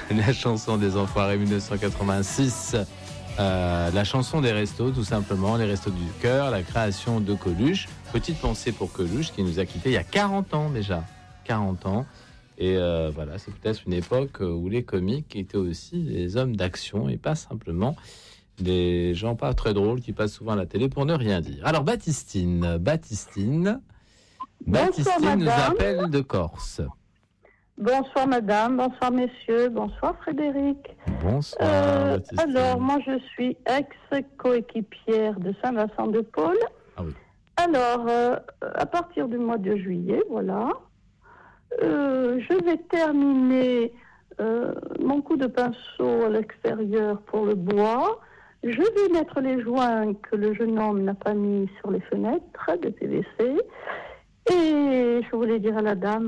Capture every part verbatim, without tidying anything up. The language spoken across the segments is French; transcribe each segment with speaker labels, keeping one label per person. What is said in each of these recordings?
Speaker 1: la chanson des Enfoirés dix-neuf cent quatre-vingt-six. Euh, la chanson des restos, tout simplement, les restos du cœur, la création de Coluche. Petite pensée pour Coluche qui nous a quittés il y a quarante ans déjà. quarante ans. Et euh, voilà, c'est peut-être une époque où les comiques étaient aussi des hommes d'action et pas simplement des gens pas très drôles qui passent souvent à la télé pour ne rien dire. Alors Baptistine, Baptistine, Baptistine
Speaker 2: Bonsoir,
Speaker 1: nous
Speaker 2: madame.
Speaker 1: appelle de Corse.
Speaker 2: Bonsoir madame, bonsoir messieurs, bonsoir Frédéric.
Speaker 1: Bonsoir
Speaker 2: Euh,
Speaker 1: Baptistine.
Speaker 2: alors moi je suis ex-coéquipière de Saint-Vincent-de-Paul.
Speaker 1: Ah oui.
Speaker 2: Alors euh, à partir du mois de juillet, voilà, euh, je vais terminer euh, mon coup de pinceau à l'extérieur pour le bois. Je vais mettre les joints que le jeune homme n'a pas mis sur les fenêtres de P V C. Et je voulais dire à la dame,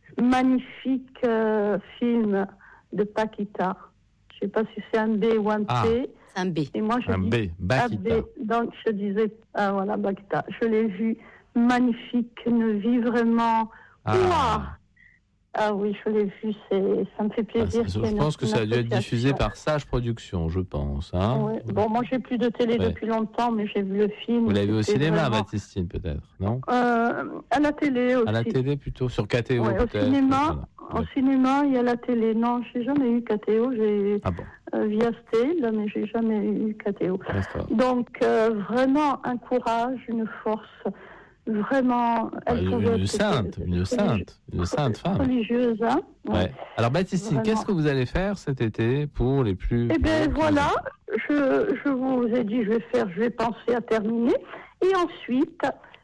Speaker 2: magnifique euh, film de Paquita. Je ne sais pas si c'est un B ou un P.
Speaker 1: Ah.
Speaker 3: C'est un B.
Speaker 2: Et moi, je
Speaker 1: Un
Speaker 2: dis
Speaker 1: B, Paquita.
Speaker 2: un B. Donc, je disais, ah voilà, Paquita. Je l'ai vu, magnifique, une vie vraiment...
Speaker 1: Ah.
Speaker 2: Ouah. Ah oui, je l'ai vu, c'est, ça me fait
Speaker 1: Ah,
Speaker 2: plaisir.
Speaker 1: ça,
Speaker 2: qu'il y
Speaker 1: je
Speaker 2: ait une-
Speaker 1: pense que
Speaker 2: une
Speaker 1: ça a dû être diffusé
Speaker 2: association.
Speaker 1: par Sage Productions, je pense. Hein.
Speaker 2: Ouais. Bon, moi, j'ai plus de télé
Speaker 1: Ouais.
Speaker 2: depuis longtemps, mais j'ai vu le film.
Speaker 1: Vous l'avez vu au
Speaker 2: C'était
Speaker 1: cinéma,
Speaker 2: vraiment-
Speaker 1: Baptistine, peut-être, non?
Speaker 2: Euh, à la télé aussi.
Speaker 1: À la télé plutôt, sur K T O
Speaker 2: Ouais, au
Speaker 1: peut-être.
Speaker 2: cinéma,
Speaker 1: Voilà.
Speaker 2: au cinéma, il y a la télé. Non, j'ai jamais eu K T O. J'ai
Speaker 1: Ah bon,
Speaker 2: euh, Viastel, mais j'ai jamais eu K T O.
Speaker 1: d'accord.
Speaker 2: Donc euh, vraiment un courage, une force, vraiment.
Speaker 1: Ah,
Speaker 2: Elle
Speaker 1: une,
Speaker 2: pouvait
Speaker 1: une
Speaker 2: être
Speaker 1: sainte, une sainte, une sainte femme.
Speaker 2: religieuse, hein.
Speaker 1: Ouais. Alors Baptistine,
Speaker 2: Vraiment.
Speaker 1: qu'est-ce que vous allez faire cet été pour les plus...
Speaker 2: Eh bien
Speaker 1: pour les plus
Speaker 2: voilà,
Speaker 1: enfants
Speaker 2: je, je vous ai dit, je vais faire, je vais penser à terminer. Et ensuite,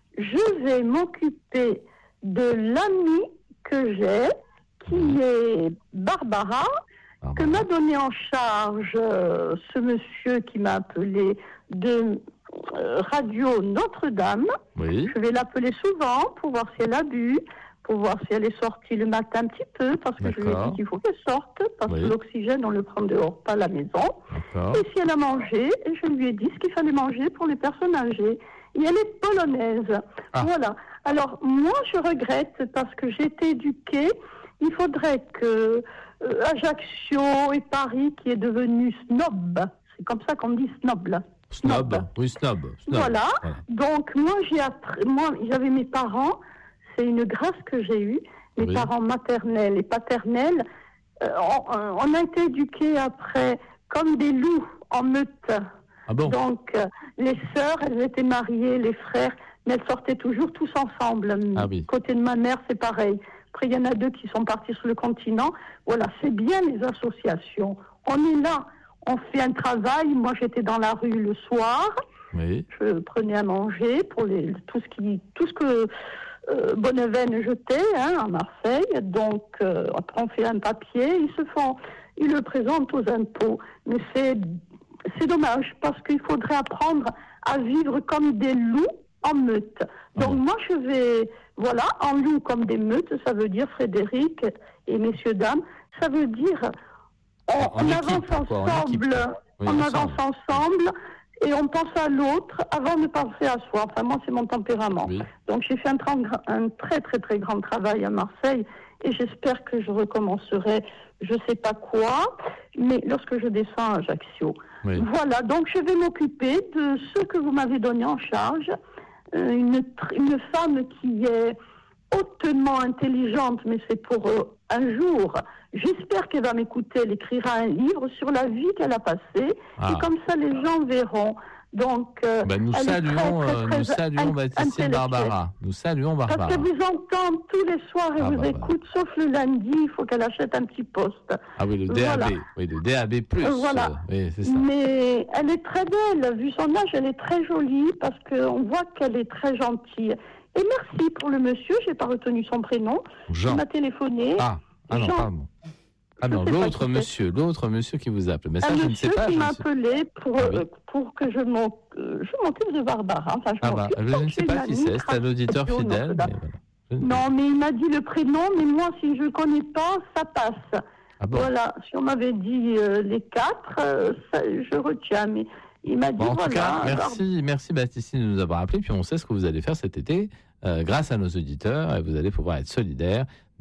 Speaker 2: je vais m'occuper de l'amie que j'ai, qui est Barbara,
Speaker 1: Ah,
Speaker 2: que
Speaker 1: bah,
Speaker 2: m'a donné en charge euh, ce monsieur qui m'a appelé de euh, Radio Notre-Dame.
Speaker 1: Oui,
Speaker 2: Je vais l'appeler souvent pour voir si elle a bu, pour voir si elle est sortie le matin un petit peu, parce que je lui ai
Speaker 1: D'accord.
Speaker 2: dit qu'il faut qu'elle sorte, parce
Speaker 1: Oui.
Speaker 2: que l'oxygène, on le prend dehors, pas à la maison.
Speaker 1: d'accord.
Speaker 2: Et si elle a mangé, je lui ai dit ce qu'il fallait manger pour les personnes âgées. Et elle est polonaise.
Speaker 1: Ah.
Speaker 2: Voilà. Alors, moi, je regrette parce que j'ai été éduquée. Il faudrait que euh, Ajaccio et Paris, qui est devenu snob, c'est comme ça qu'on dit snob, là.
Speaker 1: Snob, oui, snob. snob.
Speaker 2: Voilà. Donc, moi, j'ai appris, moi, j'avais mes parents, c'est une grâce que j'ai eue, mes
Speaker 1: Oui.
Speaker 2: parents maternels et paternels. Euh, on, on a été éduqués après comme des loups en meute.
Speaker 1: Ah bon?
Speaker 2: Donc, euh, les sœurs, elles étaient mariées, les frères, mais elles sortaient toujours tous ensemble.
Speaker 1: Ah oui.
Speaker 2: Côté de ma mère, c'est pareil. Après, il y en a deux qui sont partis sur le continent. Voilà, c'est bien les associations. On est là, on fait un travail. Moi, j'étais dans la rue le soir.
Speaker 1: Oui,
Speaker 2: Je prenais à manger pour les, tout ce qui, tout ce que euh, Bonneveine jetait, hein, à Marseille. Donc, euh, après, on fait un papier. Ils se font, ils le présentent aux impôts. Mais c'est, c'est dommage parce qu'il faudrait apprendre à vivre comme des loups en meute. Donc,
Speaker 1: Ah bon.
Speaker 2: moi, je vais, voilà, en loup comme des meutes, ça veut dire, Frédéric et messieurs, dames, ça veut dire, on,
Speaker 1: En
Speaker 2: on
Speaker 1: équipe,
Speaker 2: avance
Speaker 1: quoi, en
Speaker 2: ensemble,
Speaker 1: équipe. Oui,
Speaker 2: on
Speaker 1: ensemble.
Speaker 2: avance ensemble, et on pense à l'autre avant de penser à soi. Enfin, moi, c'est mon tempérament.
Speaker 1: oui.
Speaker 2: Donc, j'ai fait un, tra- un très, très, très grand travail à Marseille, et j'espère que je recommencerai, je sais pas quoi, mais lorsque je descends à Ajaccio.
Speaker 1: Oui.
Speaker 2: Voilà, donc je vais m'occuper de ce que vous m'avez donné en charge. Euh, une, tr- une femme qui est hautement intelligente, mais c'est pour euh, un jour. J'espère qu'elle va m'écouter. Elle écrira un livre sur la vie qu'elle a passée.
Speaker 1: Ah.
Speaker 2: Et comme ça, les gens verront. Donc, euh,
Speaker 1: Ben, nous
Speaker 2: elle est
Speaker 1: saluons,
Speaker 2: très, très,
Speaker 1: euh,
Speaker 2: très
Speaker 1: nous saluons
Speaker 2: in-
Speaker 1: Baptistine
Speaker 2: intellectuelle.
Speaker 1: Barbara. Nous saluons
Speaker 2: Parce
Speaker 1: Barbara.
Speaker 2: qu'elle vous entend tous les soirs et
Speaker 1: Ah,
Speaker 2: vous
Speaker 1: bah,
Speaker 2: écoute, sauf le lundi, il faut qu'elle achète un petit poste.
Speaker 1: Ah oui, le D A B.
Speaker 2: Voilà.
Speaker 1: Oui, le D A B plus.
Speaker 2: Euh, voilà.
Speaker 1: euh, oui, c'est ça.
Speaker 2: Mais elle est très belle, vu son âge, elle est très jolie parce qu'on voit qu'elle est très gentille. Et merci pour le monsieur, j'ai pas retenu son prénom.
Speaker 1: Jean.
Speaker 2: Il m'a téléphoné.
Speaker 1: Ah, ah non,
Speaker 2: Jean.
Speaker 1: pardon. Ah
Speaker 2: Je
Speaker 1: non,
Speaker 2: sais pas
Speaker 1: l'autre
Speaker 2: qui c'est.
Speaker 1: monsieur, l'autre monsieur qui vous appelle. Mais ça,
Speaker 2: Un
Speaker 1: je ne sais
Speaker 2: monsieur
Speaker 1: pas.
Speaker 2: qui
Speaker 1: je
Speaker 2: m'a
Speaker 1: ne sais-
Speaker 2: appelé pour,
Speaker 1: Ah oui.
Speaker 2: euh, pour que je m'oc- euh, je m'occupe de Barbara. Enfin, je
Speaker 1: Ah bah,
Speaker 2: m'occupe.
Speaker 1: je ne
Speaker 2: Donc,
Speaker 1: sais
Speaker 2: j'ai
Speaker 1: pas
Speaker 2: une
Speaker 1: qui c'est,
Speaker 2: amie,
Speaker 1: c'est un auditeur
Speaker 2: Radio
Speaker 1: fidèle.
Speaker 2: Notre-Dame.
Speaker 1: Mais voilà. Je ne-
Speaker 2: Non, mais il m'a dit le prénom, mais moi, si je ne connais pas, ça passe.
Speaker 1: Ah bon.
Speaker 2: Voilà, si on m'avait dit euh, les quatre, euh, ça, je retiens. Mais il m'a dit,
Speaker 1: Bon, en
Speaker 2: voilà.
Speaker 1: tout cas,
Speaker 2: alors-
Speaker 1: merci, merci Baptistine de nous avoir appelés. Puis on sait ce que vous allez faire cet été, euh, grâce à nos auditeurs. Et vous allez pouvoir être solidaires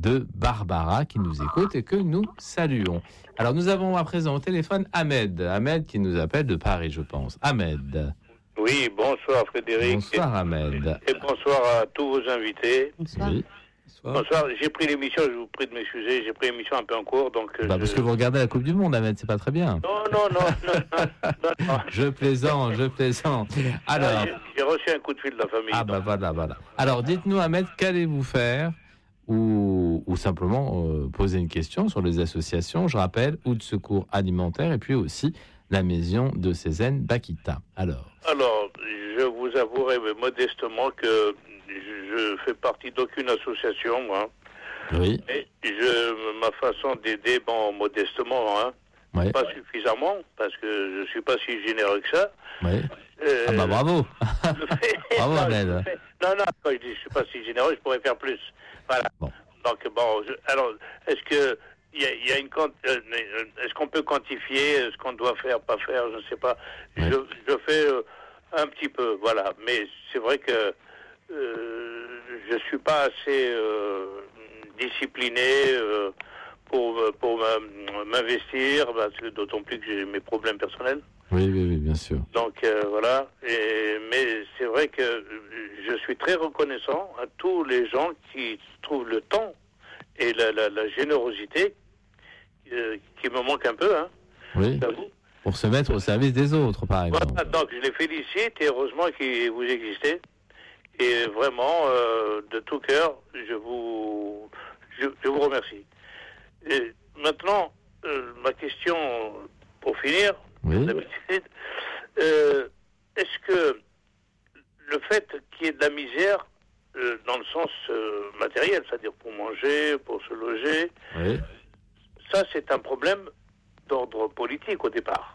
Speaker 1: de Barbara qui nous écoute et que nous saluons. Alors nous avons à présent au téléphone Ahmed, Ahmed qui nous appelle de Paris, je pense. Ahmed.
Speaker 3: Oui, bonsoir Frédéric.
Speaker 1: Bonsoir Ahmed.
Speaker 3: Et bonsoir à tous vos invités.
Speaker 1: Bonsoir. Oui.
Speaker 3: Bonsoir. Bonsoir. J'ai pris l'émission, je vous prie de m'excuser, j'ai pris l'émission un peu en cours, donc.
Speaker 1: Bah,
Speaker 3: je...
Speaker 1: Parce que vous regardez la Coupe du Monde, Ahmed, c'est pas très bien.
Speaker 3: Non, non, non, non, non, non, non.
Speaker 1: Je plaisante, je plaisante. Alors.
Speaker 3: Ah, j'ai, j'ai reçu un coup de fil de la famille.
Speaker 1: Ah bah voilà, voilà. Alors dites-nous Ahmed, qu'allez-vous faire ou, ou simplement euh, poser une question sur les associations, je rappelle, ou de secours alimentaire et puis aussi la maison de Cézanne Bakita. Alors.
Speaker 3: Alors, je vous avouerai modestement que je fais partie d'aucune association, moi.
Speaker 1: Oui.
Speaker 3: Et je, ma façon d'aider, bon, modestement, hein,
Speaker 1: ouais.
Speaker 3: pas suffisamment, parce que je ne suis pas si généreux que ça.
Speaker 1: Oui.
Speaker 3: Euh,
Speaker 1: ah bah bravo.
Speaker 3: fait,
Speaker 1: bravo,
Speaker 3: non,
Speaker 1: Ahmed.
Speaker 3: Non, non, quand je dis je ne suis pas si généreux, je pourrais faire plus. Voilà.
Speaker 1: Bon.
Speaker 3: Donc, bon, je, alors, est-ce que il y a, y a une euh, est-ce qu'on peut quantifier ce qu'on doit faire, pas faire, je ne sais pas. Oui. Je, je fais euh, un petit peu, voilà. Mais c'est vrai que euh, je suis pas assez euh, discipliné euh, pour pour m'investir, parce que d'autant plus que j'ai mes problèmes personnels.
Speaker 1: Oui, oui, oui, bien sûr.
Speaker 3: Donc euh, voilà. Et, mais c'est vrai que je suis très reconnaissant à tous les gens qui trouvent le temps et la, la, la générosité euh, qui me manque un peu. Hein,
Speaker 1: oui. Pour se mettre au service des autres, par exemple.
Speaker 3: Voilà, donc je les félicite et heureusement que vous existez. Et vraiment, euh, de tout cœur, je vous, je, je vous remercie. Et maintenant, euh, ma question pour finir,
Speaker 1: oui.
Speaker 3: euh, est-ce que le fait qu'il y ait de la misère, euh, dans le sens euh, matériel, c'est-à-dire pour manger, pour se loger,
Speaker 1: oui.
Speaker 3: ça c'est un problème d'ordre politique au départ.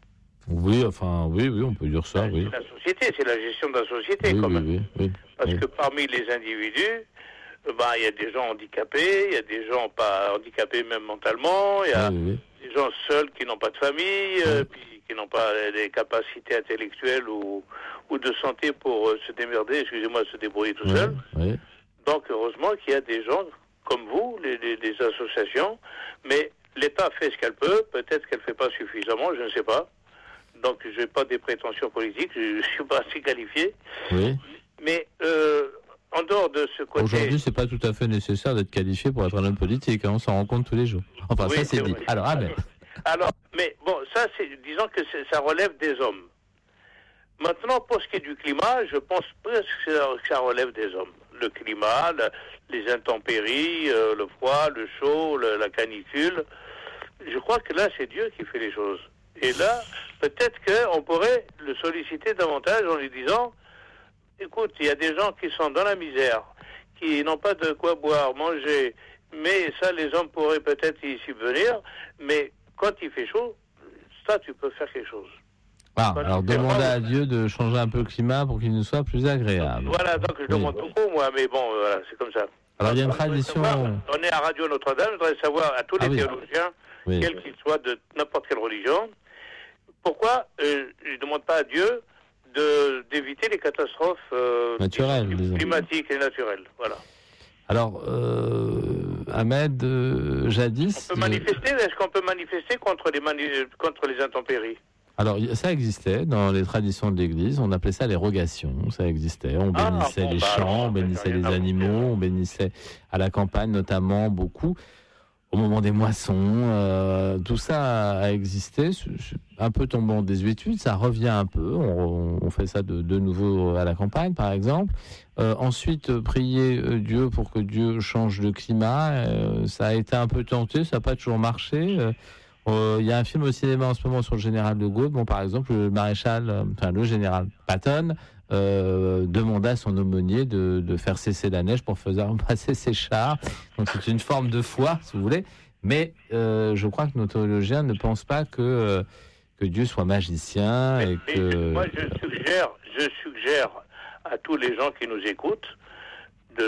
Speaker 1: Oui, enfin, oui, oui, on peut dire ça,
Speaker 3: c'est
Speaker 1: oui.
Speaker 3: C'est la société, c'est la gestion de la société,
Speaker 1: oui,
Speaker 3: quand
Speaker 1: oui,
Speaker 3: même.
Speaker 1: Oui, oui,
Speaker 3: Parce
Speaker 1: oui.
Speaker 3: que parmi les individus, bah, il y a des gens handicapés, il y a des gens pas handicapés même mentalement, il y a
Speaker 1: oui, oui,
Speaker 3: oui. des gens seuls qui n'ont pas de famille, oui. euh, puis qui n'ont pas des capacités intellectuelles ou, ou de santé pour euh, se démerder, excusez-moi, se débrouiller tout
Speaker 1: oui,
Speaker 3: seul.
Speaker 1: Oui.
Speaker 3: Donc, heureusement qu'il y a des gens comme vous, les, les, les associations, mais l'État fait ce qu'elle peut, peut-être qu'elle ne fait pas suffisamment, je ne sais pas. Donc, je n'ai pas des prétentions politiques, je ne suis pas assez qualifié.
Speaker 1: Oui.
Speaker 3: Mais euh, en dehors de ce côté...
Speaker 1: Aujourd'hui, c'est pas tout à fait nécessaire d'être qualifié pour être un homme politique, hein, on s'en rend compte tous les jours. Enfin, oui, ça c'est, c'est dit. Alors, ah ben...
Speaker 3: Alors, mais bon, ça, c'est, disons que c'est, ça relève des hommes. Maintenant, pour ce qui est du climat, je pense presque que ça, que ça relève des hommes. Le climat, la, les intempéries, euh, le froid, le chaud, le, la canicule. Je crois que là, c'est Dieu qui fait les choses. Et là, peut-être qu'on pourrait le solliciter davantage en lui disant, écoute, il y a des gens qui sont dans la misère, qui n'ont pas de quoi boire, manger, mais ça, les hommes pourraient peut-être y subvenir, mais quand il fait chaud, ça, tu peux faire quelque chose.
Speaker 1: Ah, quand alors demander à Dieu de changer un peu le climat pour qu'il nous soit plus agréable.
Speaker 3: Voilà, donc je oui. demande beaucoup, moi, mais bon, voilà, c'est comme ça.
Speaker 1: Alors, il y a une tradition...
Speaker 3: Savoir, on est à Radio Notre-Dame, je voudrais savoir à tous les ah, théologiens,
Speaker 1: oui.
Speaker 3: quels qu'ils soient de n'importe quelle religion, pourquoi euh, je ne demande pas à Dieu de, d'éviter les catastrophes euh,
Speaker 1: naturelles,
Speaker 3: climatiques et naturelles. Voilà.
Speaker 1: Alors, euh, Ahmed, euh, jadis...
Speaker 3: On peut manifester, est-ce qu'on peut manifester contre les, mani- contre les intempéries ?
Speaker 1: Alors, ça existait dans les traditions de l'Église, on appelait ça les rogations, ça existait. On bénissait ah, bon, les bah, champs, alors, on bénissait les animaux, on bénissait à la campagne notamment beaucoup. Au moment des moissons, euh, tout ça a existé, un peu tombant en désuétude, ça revient un peu, on, on fait ça de, de nouveau à la campagne par exemple. Euh, ensuite, euh, prier euh, Dieu pour que Dieu change le climat, euh, ça a été un peu tenté, ça n'a pas toujours marché. Il euh, y a un film au cinéma en ce moment sur le général de Gaulle, bon, par exemple le maréchal, euh, enfin le général Patton, Euh, demanda à son aumônier de, de faire cesser la neige pour faire passer ses chars. Donc c'est une forme de foi, si vous voulez. Mais euh, je crois que nos théologiens ne pensent pas que, euh, que Dieu soit magicien.
Speaker 3: Mais,
Speaker 1: et
Speaker 3: mais
Speaker 1: que...
Speaker 3: je, moi, je suggère, je suggère à tous les gens qui nous écoutent de,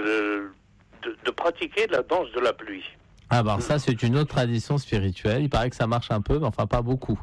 Speaker 3: de, de pratiquer la danse de la pluie.
Speaker 1: Ah, bah, ça, c'est une autre tradition spirituelle. Il paraît que ça marche un peu, mais enfin pas beaucoup.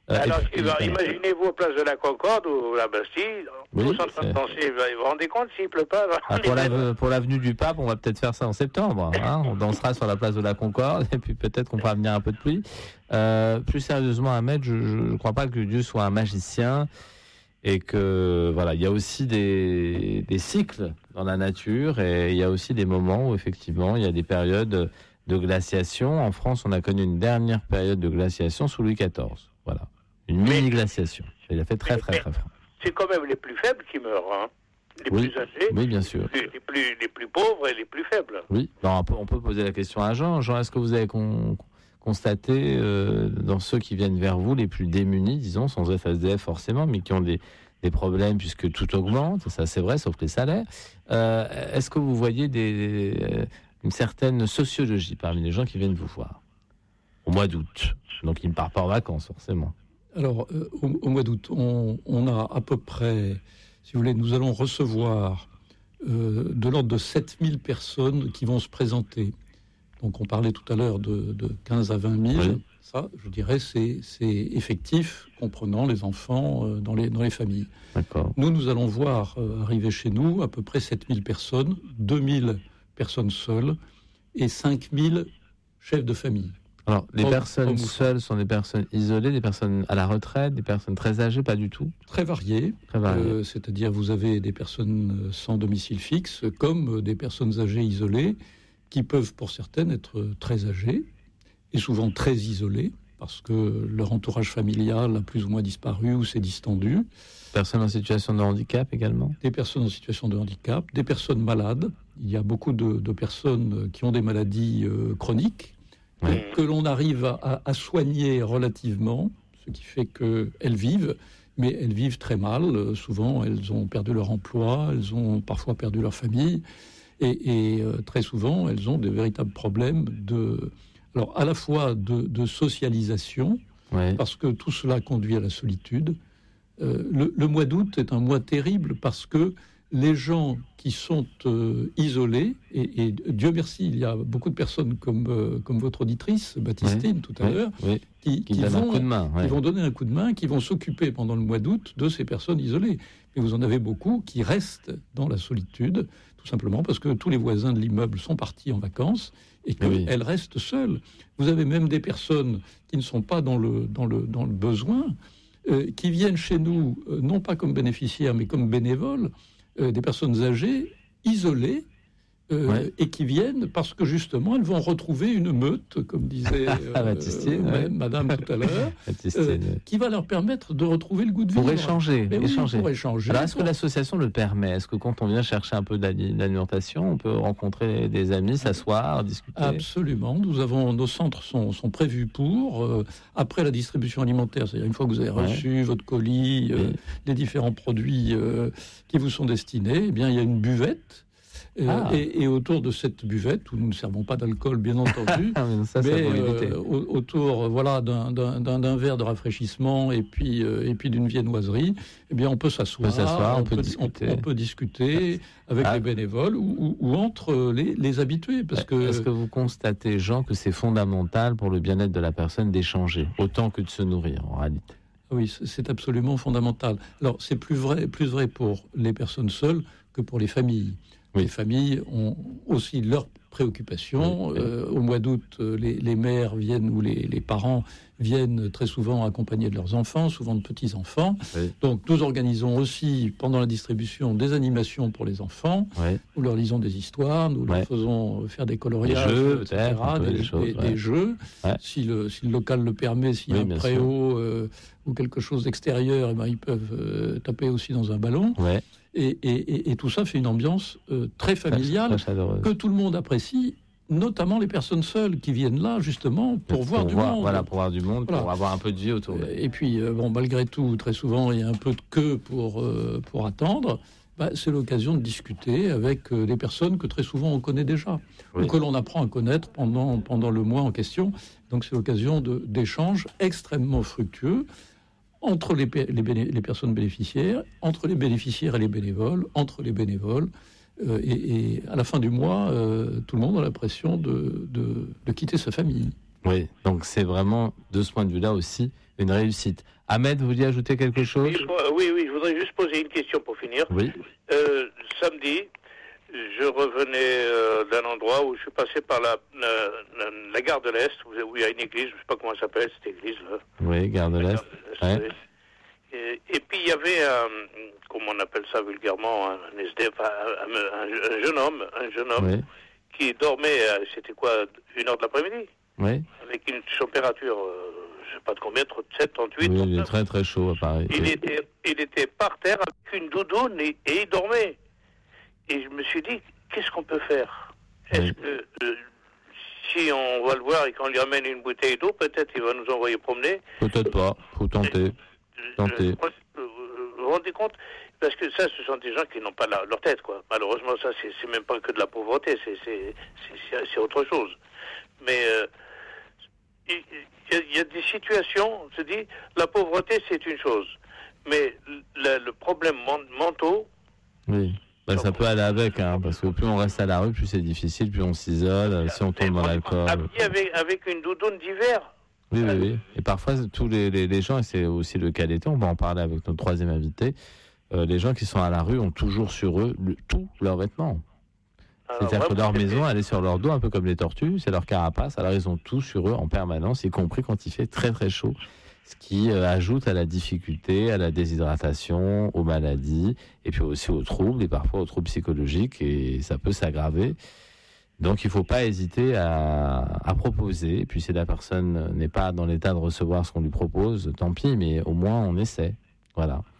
Speaker 1: Euh,
Speaker 3: Alors,
Speaker 1: puis,
Speaker 3: alors,
Speaker 1: voilà.
Speaker 3: imaginez-vous, place de la Concorde ou la Bastille,
Speaker 1: Oui,
Speaker 3: tous en train de
Speaker 1: c'est-
Speaker 3: danser. Vous vous rendez compte s'il pleut pas?
Speaker 1: Ah, pour, la- pour l'avenue du Pape, on va peut-être faire ça en septembre. Hein, on dansera sur la place de la Concorde et puis peut-être qu'on pourra venir un peu de pluie. Euh, plus sérieusement, Ahmed, je ne crois pas que Dieu soit un magicien et que voilà, il y a aussi des, des cycles dans la nature et il y a aussi des moments où effectivement il y a des périodes de glaciation. En France, on a connu une dernière période de glaciation sous Louis quatorze. Voilà, une mini glaciation. Il a fait très très très froid.
Speaker 3: C'est quand même les plus faibles qui meurent, hein. Les
Speaker 1: Oui,
Speaker 3: plus âgés,
Speaker 1: oui, bien sûr.
Speaker 3: les, les plus, les plus pauvres et les plus faibles.
Speaker 1: Oui, alors on, peut, on peut poser la question à Jean. Jean, est-ce que vous avez con, constaté euh, dans ceux qui viennent vers vous, les plus démunis, disons, sans F S D F forcément, mais qui ont des, des problèmes puisque tout augmente, ça c'est vrai, sauf les salaires, euh, est-ce que vous voyez des, euh, une certaine sociologie parmi les gens qui viennent vous voir au mois d'août? Donc ils ne partent pas en vacances forcément.
Speaker 4: Alors, euh, au, au mois d'août, on, on a à peu près, si vous voulez, nous allons recevoir euh, de l'ordre de sept mille personnes qui vont se présenter. Donc, on parlait tout à l'heure de, de quinze à vingt mille.
Speaker 1: Oui.
Speaker 4: Ça, je dirais, c'est, c'est effectif, comprenant les enfants euh, dans, les, dans les familles.
Speaker 1: D'accord.
Speaker 4: Nous, nous allons voir euh, arriver chez nous à peu près sept mille personnes, deux mille personnes seules et cinq mille chefs de famille.
Speaker 1: Alors, les
Speaker 4: Homme-
Speaker 1: personnes
Speaker 4: homme ou
Speaker 1: seules sont des personnes isolées, des personnes à la retraite, des personnes très âgées, pas du tout.
Speaker 4: Très variés.
Speaker 1: Très variées.
Speaker 4: Euh, c'est-à-dire vous avez des personnes sans domicile fixe comme des personnes âgées isolées qui peuvent pour certaines être très âgées et souvent très isolées parce que leur entourage familial a plus ou moins disparu ou s'est distendu.
Speaker 1: Personnes en situation de handicap également.
Speaker 4: Des personnes en situation de handicap, des personnes malades. Il y a beaucoup de, de personnes qui ont des maladies euh, chroniques
Speaker 1: Oui.
Speaker 4: que l'on arrive à, à soigner relativement, ce qui fait qu'elles vivent, mais elles vivent très mal. Euh, Souvent, elles ont perdu leur emploi, elles ont parfois perdu leur famille, et, et euh, très souvent, elles ont des véritables problèmes de, alors à la fois de, de socialisation,
Speaker 1: Oui.
Speaker 4: parce que tout cela conduit à la solitude. Euh, le, le mois d'août est un mois terrible parce que les gens qui sont euh, isolés, et, et Dieu merci, il y a beaucoup de personnes comme, euh, comme votre auditrice, Baptistine,
Speaker 1: Oui.
Speaker 4: tout à
Speaker 1: Oui.
Speaker 4: l'heure,
Speaker 1: Oui.
Speaker 4: qui,
Speaker 1: Qui
Speaker 4: qui
Speaker 1: donne un
Speaker 4: vont,
Speaker 1: coup de main.
Speaker 4: qui
Speaker 1: Ouais.
Speaker 4: vont donner un coup de main, qui vont s'occuper pendant le mois d'août de ces personnes isolées. Mais vous en avez beaucoup qui restent dans la solitude, tout simplement parce que tous les voisins de l'immeuble sont partis en vacances et qu'elles
Speaker 1: Oui.
Speaker 4: restent seules. Vous avez même des personnes qui ne sont pas dans le, dans le, dans le besoin, euh, qui viennent chez nous, euh, non pas comme bénéficiaires, mais comme bénévoles, euh, des personnes âgées, isolées, euh,
Speaker 1: Ouais.
Speaker 4: et qui viennent parce que justement elles vont retrouver une meute, comme disait euh,
Speaker 1: Baptistine,
Speaker 4: euh,
Speaker 1: ouais.
Speaker 4: Madame tout à l'heure,
Speaker 1: Baptistine,
Speaker 4: euh,
Speaker 1: oui.
Speaker 4: qui va leur permettre de retrouver le goût de vivre.
Speaker 1: Pour échanger,
Speaker 4: Mais oui,
Speaker 1: échanger.
Speaker 4: pour échanger.
Speaker 1: Alors, est-ce que
Speaker 4: pour-
Speaker 1: l'association le permet? Est-ce que quand on vient chercher un peu d'ali- d'alimentation, on peut rencontrer des amis, s'asseoir, discuter?
Speaker 4: Absolument. Nous avons nos centres sont, sont prévus pour euh, après la distribution alimentaire, c'est-à-dire une fois que vous avez
Speaker 1: Ouais.
Speaker 4: reçu votre colis, euh,
Speaker 1: Oui.
Speaker 4: les différents produits euh, qui vous sont destinés, eh bien il y a une buvette. Euh,
Speaker 1: Ah.
Speaker 4: et, et autour de cette buvette, où nous ne servons pas d'alcool, bien entendu,
Speaker 1: Ah, mais ça, ça
Speaker 4: mais
Speaker 1: faut éviter.
Speaker 4: euh, au- autour, euh, voilà, d'un, d'un, d'un, d'un verre de rafraîchissement et puis euh, et puis d'une viennoiserie, eh bien, on peut s'asseoir,
Speaker 1: On peut s'asseoir, on peut
Speaker 4: di-
Speaker 1: discuter.
Speaker 4: on peut discuter avec
Speaker 1: Ah.
Speaker 4: les bénévoles ou, ou- ou entre les, les habitués, parce que
Speaker 1: Est-ce que vous constatez, Jean, que c'est fondamental pour le bien-être de la personne d'échanger, autant que de se nourrir, en réalité?
Speaker 4: oui, c'est- c'est absolument fondamental. Alors, c'est plus vrai, plus vrai pour les personnes seules que pour les familles.
Speaker 1: Oui.
Speaker 4: Les familles ont aussi leurs préoccupations.
Speaker 1: Oui, oui.
Speaker 4: Euh, au mois d'août, euh, les, les mères viennent ou les, les parents viennent très souvent accompagnés de leurs enfants, souvent de petits-enfants.
Speaker 1: Oui.
Speaker 4: Donc, nous organisons aussi, pendant la distribution, des animations pour les enfants.
Speaker 1: Ouais.
Speaker 4: Nous leur lisons des histoires, nous
Speaker 1: Ouais.
Speaker 4: leur faisons faire des coloriages,
Speaker 1: Des jeux,
Speaker 4: et cetera,
Speaker 1: peut-être, un peu,
Speaker 4: des,
Speaker 1: des choses,
Speaker 4: des-
Speaker 1: ouais.
Speaker 4: des jeux.
Speaker 1: Ouais.
Speaker 4: Si, le, si le local le permet, s'il y a
Speaker 1: Oui,
Speaker 4: un
Speaker 1: bien
Speaker 4: préau euh, ou quelque chose d'extérieur, eh ben, ils peuvent euh, taper aussi dans un ballon.
Speaker 1: Ouais.
Speaker 4: Et, et- et- et tout ça fait une ambiance euh, très familiale
Speaker 1: Très chaleureuse.
Speaker 4: que tout le monde apprécie, notamment les personnes seules qui viennent là justement pour, voir du monde.
Speaker 1: Voilà, pour voir du monde,
Speaker 4: Voilà.
Speaker 1: pour avoir un peu de vie autour d'eux.
Speaker 4: Et puis, euh, bon, malgré tout, très souvent, il y a un peu de queue pour, euh, pour attendre. Bah, c'est l'occasion de discuter avec euh, des personnes que très souvent on connaît déjà,
Speaker 1: Oui.
Speaker 4: ou que l'on apprend à connaître pendant, pendant le mois en question. Donc c'est l'occasion de- d'échanges extrêmement fructueux entre les, pe- les, béné- les personnes bénéficiaires, entre les bénéficiaires et les bénévoles, entre les bénévoles. Euh, et, et à la fin du mois, euh, tout le monde a l'impression de, de, de quitter sa famille.
Speaker 1: Oui, donc c'est vraiment, de ce point de vue-là aussi, une réussite. Ahmed, vous vouliez ajouter quelque chose ?
Speaker 3: Oui, oui, oui, je voudrais juste poser une question pour finir.
Speaker 1: Oui.
Speaker 3: Euh, samedi, je revenais euh, d'un endroit où je suis passé par la, la, la, la gare de l'Est, où il y a une église, je ne sais pas comment elle s'appelle, cette église-là.
Speaker 1: Oui, gare de l'Est. Ouais.
Speaker 3: Oui. Et, et puis il y avait, un, comment on appelle ça vulgairement, un S D F, un, un, un jeune homme, un jeune homme oui. qui dormait, c'était quoi, une heure de l'après-midi,
Speaker 1: oui.
Speaker 3: avec une température, euh, je ne sais pas de combien, trente-sept, trente-huit.
Speaker 1: Oui, il est très très chaud à Paris.
Speaker 3: Il,
Speaker 1: oui.
Speaker 3: était, il était par terre avec une doudoune et, et il dormait. Et je me suis dit, qu'est-ce qu'on peut faire ? Est-ce oui. que euh, si on va le voir et qu'on lui amène une bouteille d'eau, peut-être il va nous envoyer promener ?
Speaker 1: Peut-être pas, faut tenter. tenter.
Speaker 3: Vous vous rendez compte ? Parce que ça, ce sont des gens qui n'ont pas la, leur tête, quoi. Malheureusement, ça, c'est, c'est même pas que de la pauvreté, c'est, c'est, c'est, c'est autre chose. Mais euh, il, y a, il y a des situations, on se dit, la pauvreté, c'est une chose. Mais le, le problème mentaux...
Speaker 1: Oui. Ben, ça peut aller avec, hein, parce que plus on reste à la rue, plus c'est difficile, plus on s'isole, si on tombe dans l'alcool.
Speaker 3: Avec, avec une doudoune d'hiver.
Speaker 1: Oui, oui, oui. Et parfois, tous les, les, les gens, et c'est aussi le cas d'été, on va en parler avec notre troisième invité, euh, les gens qui sont à la rue ont toujours sur eux le, tous leurs vêtements. Alors, c'est-à-dire que leur maison, elle est sur leur dos, un peu comme les tortues, c'est leur carapace, alors ils ont tout sur eux en permanence, y compris quand il fait très très chaud. Ce qui euh, ajoute à la difficulté, à la déshydratation, aux maladies, et puis aussi aux troubles, et parfois aux troubles psychologiques, et ça peut s'aggraver. Donc il ne faut pas hésiter à, à proposer, et puis si la personne n'est pas dans l'état de recevoir ce qu'on lui propose, tant pis, mais au moins on essaie. Voilà.